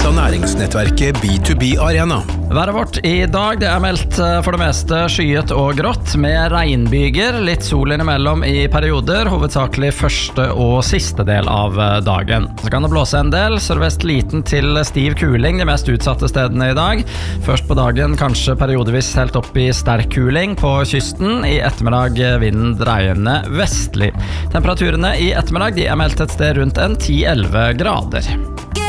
av næringsnettverket B2B Arena. Været vårt i dag, det meldt for det meste skyet og grått, med regnbyger, litt sol innimellom i perioder, hovedsakelig første og siste del av dagen. Så kan det blåse en del, sørvest liten til stiv kuling de mest utsatte stedene i dag. Først på dagen kanskje periodevis helt opp i sterk kuling på kysten, i ettermiddag vinden dreiende vestlig. Temperaturene i ettermiddag de meldt et sted rundt en 10-11 grader.